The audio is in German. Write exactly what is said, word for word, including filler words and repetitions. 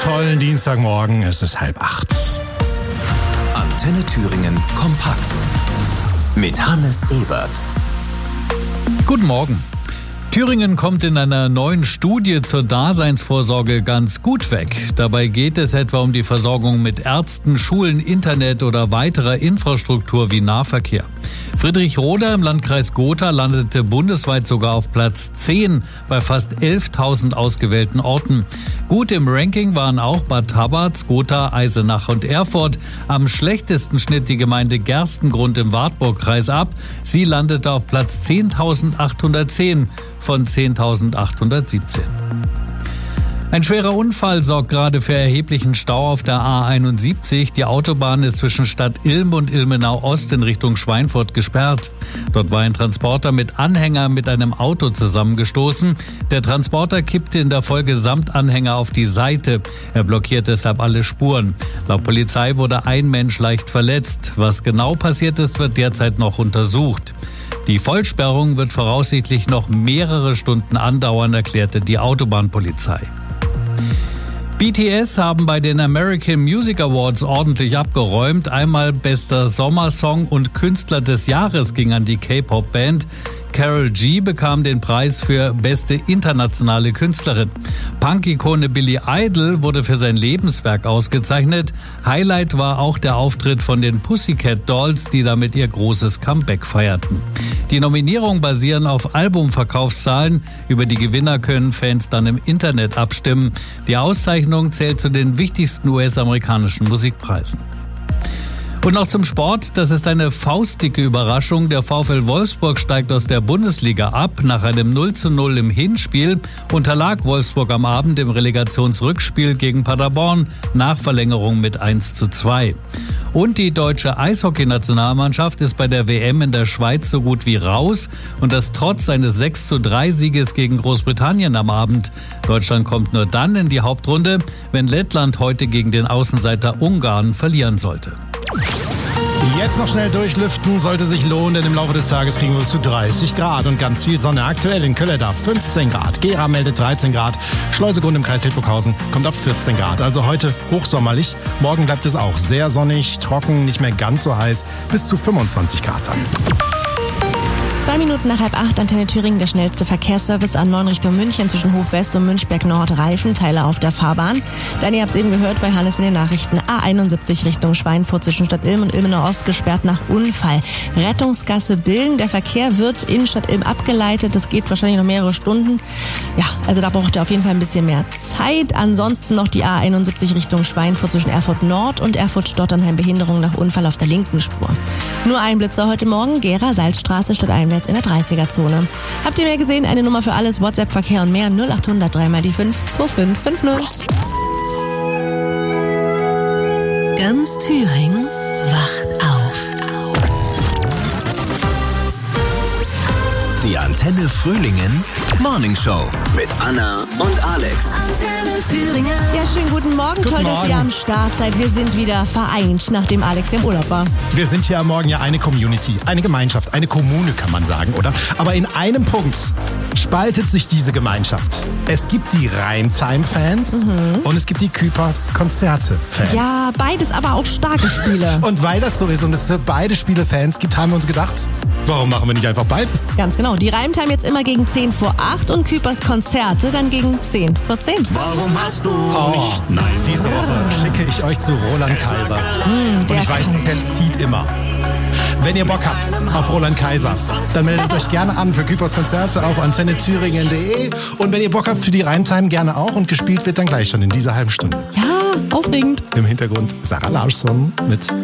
tollen Dienstagmorgen. Es ist halb acht. Antenne Thüringen kompakt mit Hannes Ebert. Guten Morgen. Thüringen kommt in einer neuen Studie zur Daseinsvorsorge ganz gut weg. Dabei geht es etwa um die Versorgung mit Ärzten, Schulen, Internet oder weiterer Infrastruktur wie Nahverkehr. Friedrichroda im Landkreis Gotha landete bundesweit sogar auf Platz zehn bei fast elftausend ausgewählten Orten. Gut im Ranking waren auch Bad Tabarz, Gotha, Eisenach und Erfurt. Am schlechtesten schnitt die Gemeinde Gerstengrund im Wartburgkreis ab. Sie landete auf Platz zehntausendachthundertzehn von zehntausendachthundertsiebzehn. Ein schwerer Unfall sorgt gerade für erheblichen Stau auf der A einundsiebzig. Die Autobahn ist zwischen Stadt Ilm und Ilmenau Ost in Richtung Schweinfurt gesperrt. Dort war ein Transporter mit Anhänger mit einem Auto zusammengestoßen. Der Transporter kippte in der Folge samt Anhänger auf die Seite. Er blockiert deshalb alle Spuren. Laut Polizei wurde ein Mensch leicht verletzt. Was genau passiert ist, wird derzeit noch untersucht. Die Vollsperrung wird voraussichtlich noch mehrere Stunden andauern, erklärte die Autobahnpolizei. B T S haben bei den American Music Awards ordentlich abgeräumt. Einmal bester Sommersong und Künstler des Jahres ging an die K-Pop-Band. Karol G bekam den Preis für beste internationale Künstlerin. Punk-Ikone Billy Idol wurde für sein Lebenswerk ausgezeichnet. Highlight war auch der Auftritt von den Pussycat Dolls, die damit ihr großes Comeback feierten. Die Nominierungen basieren auf Albumverkaufszahlen. Über die Gewinner können Fans dann im Internet abstimmen. Die Auszeichnung zählt zu den wichtigsten U S-amerikanischen Musikpreisen. Und noch zum Sport. Das ist eine faustdicke Überraschung. Der VfL Wolfsburg steigt aus der Bundesliga ab. Nach einem null zu null im Hinspiel unterlag Wolfsburg am Abend im Relegationsrückspiel gegen Paderborn nach Verlängerung mit eins zu zwei. Und die deutsche Eishockey-Nationalmannschaft ist bei der W M in der Schweiz so gut wie raus. Und das trotz eines sechs zu drei Sieges gegen Großbritannien am Abend. Deutschland kommt nur dann in die Hauptrunde, wenn Lettland heute gegen den Außenseiter Ungarn verlieren sollte. Jetzt noch schnell durchlüften, sollte sich lohnen, denn im Laufe des Tages kriegen wir es zu dreißig Grad und ganz viel Sonne. Aktuell in Kölleda fünfzehn Grad, Gera meldet dreizehn Grad, Schleusegrund im Kreis Hildburghausen kommt auf vierzehn Grad. Also heute hochsommerlich, morgen bleibt es auch sehr sonnig, trocken, nicht mehr ganz so heiß, bis zu fünfundzwanzig Grad dann. Zwei Minuten nach halb acht, Antenne Thüringen, der schnellste Verkehrsservice an neun Richtung München zwischen Hof West und Münchberg Nord, Reifenteile auf der Fahrbahn. Dann, ihr habt es eben gehört bei Hannes in den Nachrichten, A einundsiebzig Richtung Schweinfurt zwischen Stadt Ilm und Ilmenau Ost gesperrt nach Unfall. Rettungsgasse Billen, der Verkehr wird in Stadt Ilm abgeleitet, das geht wahrscheinlich noch mehrere Stunden. Ja, also da braucht ihr auf jeden Fall ein bisschen mehr Zeit. Ansonsten noch die A einundsiebzig Richtung Schweinfurt zwischen Erfurt Nord und Erfurt-Stotternheim, Behinderung nach Unfall auf der linken Spur. Nur ein Blitzer heute Morgen, Gera, Salzstraße, stadteinwärts in der dreißiger-Zone. Habt ihr mehr gesehen? Eine Nummer für alles, WhatsApp, Verkehr und mehr, null acht hundert drei mal die fünf zwei fünf fünf null. Ganz Thüringen wacht auf. Die Antenne Frühlingen Morning Show mit Anna und Alex. Antenne Thüringen. Ja, schönen guten Morgen. Guten Toll, Morgen. dass ihr am Start seid. Wir sind wieder vereint, nachdem Alex im Urlaub war. Wir sind hier am Morgen ja eine Community, eine Gemeinschaft, eine Kommune kann man sagen, oder? Aber in einem Punkt spaltet sich diese Gemeinschaft. Es gibt die Rheintime-Fans mhm. und es gibt die Küpers Konzerte-Fans. Ja, beides aber auch starke Spiele. Und weil das so ist und es für beide Spiele Fans gibt, haben wir uns gedacht, warum machen wir nicht einfach beides? Ganz genau. Die Rheintime jetzt immer gegen zehn vor acht und Küpers Konzerte dann gegen zehn vor zehn. Warum hast du Oh, nicht Nein diese Woche schicke ich euch zu Roland Kaiser. Mm, Und ich weiß, der zieht immer. Wenn ihr Bock habt auf Roland Kaiser, dann meldet euch gerne an für Küpers Konzerte auf antenne thüringen punkt de. Und wenn ihr Bock habt für die Rheintime, gerne auch. Und gespielt wird dann gleich schon in dieser halben Stunde. Ja, aufregend. Im Hintergrund Sarah Larsson mit